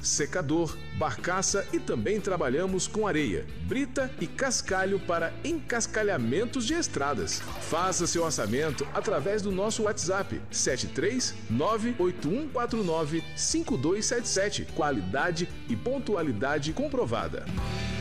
secador, barcaça e também trabalhamos com areia, brita e cascalho para encascalhamentos de estradas. Faça seu orçamento através do nosso WhatsApp 73981495277. Qualidade e pontualidade comprovada.